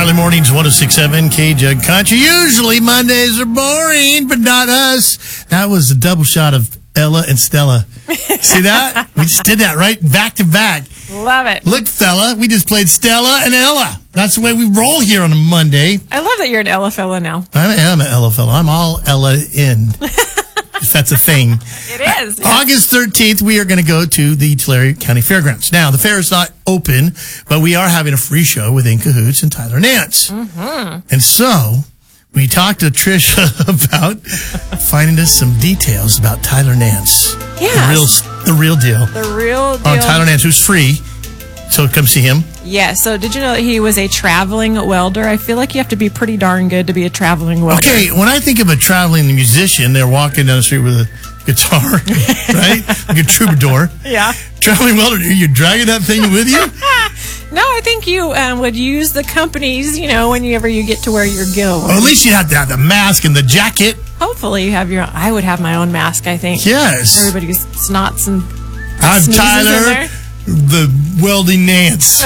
Early mornings, 106.7 K-Jug Country. Usually Mondays are boring, but not us. That was a double shot of Ella and Stella. See that? We just did that right back to back. Love it. Look, fella, we just played Stella and Ella. That's the way we roll here on a Monday. I love that you're an Ella fella now. I am an Ella fella. I'm all Ella in. If that's a thing. It is. Yeah. August 13th, we are going to go to the Tulare County Fairgrounds. Now, the fair is not open, but we are having a free show with In Cahoots and Tyler Nance. Mm-hmm. And so, we talked to Trisha about finding us some details about Tyler Nance. Yes. The real deal. The real deal. On Tyler Nance, who's free. So come see him. Yeah, so did you know that he was a traveling welder? I feel like you have to be pretty darn good to be a traveling welder. Okay, when I think of a traveling musician, they're walking down the street with a guitar, right? Like a troubadour. Yeah. Traveling welder, you're dragging that thing with you? No, I think you would use the companies, whenever you get to where you're going. Well, at least you have to have the mask and the jacket. Hopefully you have your own. I would have my own mask, I think. Yes. Everybody's snots and I'm sneezes in Tyler, there. the welding Nance.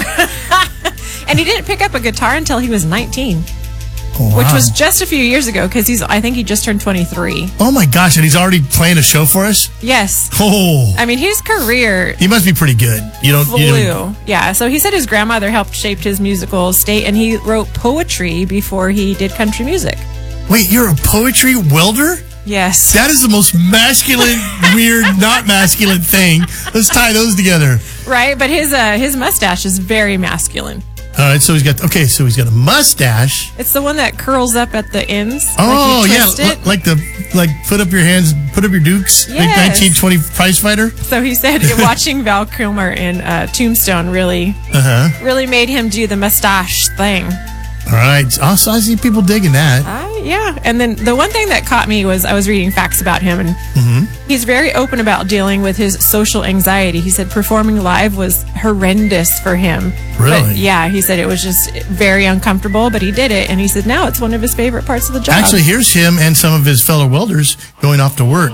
And he didn't pick up a guitar until he was 19. Oh, wow. Which was just a few years ago, because I think he just turned 23. Oh my gosh, and he's already playing a show for us? Yes. Oh. I mean, his career He must be pretty good. flew. Yeah, so he said his grandmother helped shape his musical estate, and he wrote poetry before he did country music. Wait, you're a poetry welder? Yes. That is the most masculine, weird, not masculine thing. Let's tie those together. Right, but his mustache is very masculine. All right, so he's got a mustache. It's the one that curls up at the ends. Oh, like you yeah, twist it. like put up your hands, put up your dukes, like Yes. 1920 prize fighter. So he said watching Val Kilmer in Tombstone really made him do the mustache thing. All right, also I see people digging that. Yeah, and then the one thing that caught me was I was reading facts about him, and he's very open about dealing with his social anxiety. He said performing live was horrendous for him. Really? But yeah, he said it was just very uncomfortable, but he did it, and he said now it's one of his favorite parts of the job. Actually, here's him and some of his fellow welders going off to work.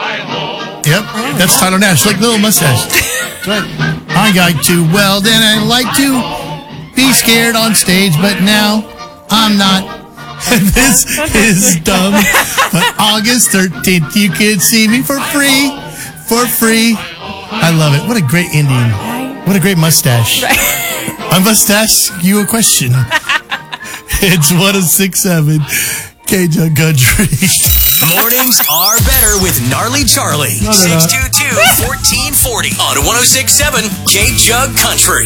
Yep, that's Tyler Nash, like little mustache. That's right. I like to weld and I like to be scared on stage, but now I'm not. This is dumb. But August 13th, you can see me for free. For free. I love it. What a great ending. What a great mustache. My mustache, you a question. It's 106.7 K-Jug Country. Mornings are better with Gnarly Charlie. 622-1440 on 106.7 K-Jug Country.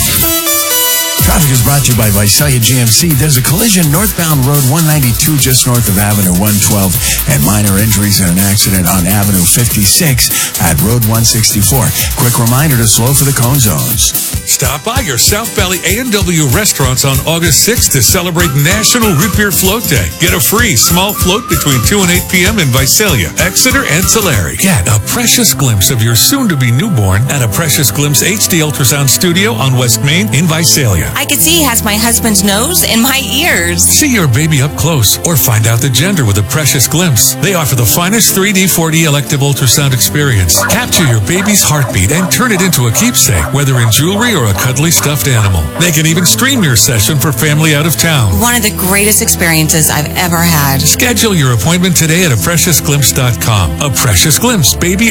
Traffic is brought to you by Visalia GMC. There's a collision northbound Road 192 just north of Avenue 112 and minor injuries in an accident on Avenue 56 at Road 164. Quick reminder to slow for the cone zones. Stop by your South Valley A&W restaurants on August 6th to celebrate National Root Beer Float Day. Get a free small float between 2 and 8 p.m. in Visalia, Exeter, and Tulare. Get a precious glimpse of your soon-to-be newborn at a Precious Glimpse HD Ultrasound Studio on West Main in Visalia. I could see he has my husband's nose and my ears. See your baby up close or find out the gender with a Precious Glimpse. They offer the finest 3D, 4D elective ultrasound experience. Capture your baby's heartbeat and turn it into a keepsake, whether in jewelry or a cuddly stuffed animal. They can even stream your session for family out of town. One of the greatest experiences I've ever had. Schedule your appointment today at apreciousglimpse.com. A Precious Glimpse, baby